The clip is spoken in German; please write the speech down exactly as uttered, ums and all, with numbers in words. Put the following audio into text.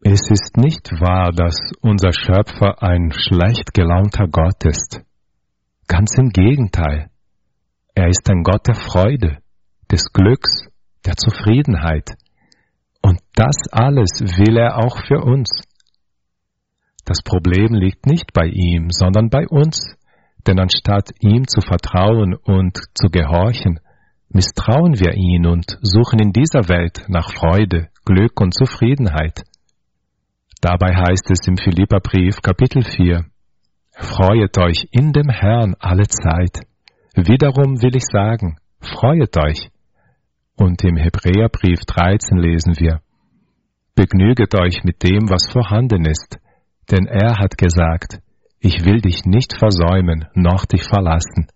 Es ist nicht wahr, dass unser Schöpfer ein schlecht gelaunter Gott ist. Ganz im Gegenteil. Er ist ein Gott der Freude, des Glücks, der Zufriedenheit. Und das alles will er auch für uns. Das Problem liegt nicht bei ihm, sondern bei uns, denn anstatt ihm zu vertrauen und zu gehorchen, misstrauen wir ihn und suchen in dieser Welt nach Freude, Glück und Zufriedenheit. Dabei heißt es im Philipperbrief Kapitel vier, Freuet euch in dem Herrn alle Zeit. Wiederum will ich sagen, freuet euch. Und im Hebräerbrief dreizehn lesen wir, Begnüget euch mit dem, was vorhanden ist, denn er hat gesagt, ich will dich nicht versäumen, noch dich verlassen.